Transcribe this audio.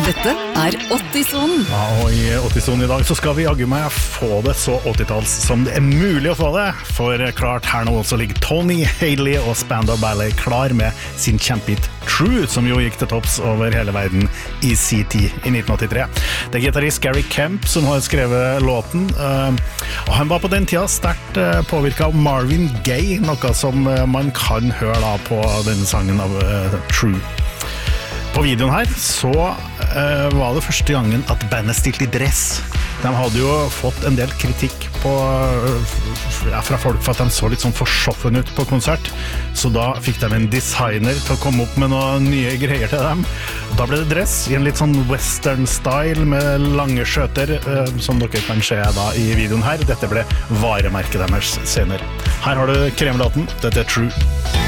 Dette 80-sonen. Ja, og i 80-sonen i dag så skal vi jaggu meg få det så 80-talls som det mulig å få det. For klart her nå så ligger Tony Hadley og Spandau Ballet klar med sin kjempehit True, som jo gikk til topps over hele verden i sin tid i 1983. Det gitarist Gary Kemp som har skrevet låten, og han var på den tida sterkt påvirket av Marvin Gaye, noe som man kan høre da på denne sangen av True. På videoen her så var det første gangen at bandet stilte i dress. De hadde jo fått en del kritikk fra folk for at de så litt sånn forsoffen ut på konsert, så da fikk de en designer til å komme opp med noen nye greier til dem. Da ble det dress i en litt sånn western-style med lange skjøter, som dere kan se da i videoen her. Dette ble varemerket deres senere. Her har du kremlaten, dette er True.